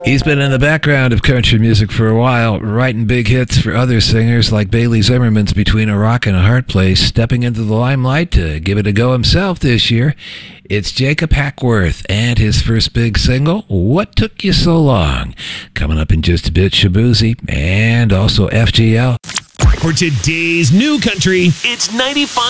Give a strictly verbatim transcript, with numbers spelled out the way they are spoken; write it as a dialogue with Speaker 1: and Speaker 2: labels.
Speaker 1: He's been in the background of country music for a while, writing big hits for other singers like Bailey Zimmerman's Between a Rock and a Hard Place, stepping into the limelight to give it a go himself this year. It's Jacob Hackworth and his first big single, What Took You So Long? Coming up in just a bit, Shaboozey and also F G L.
Speaker 2: For today's new country, it's ninety-five.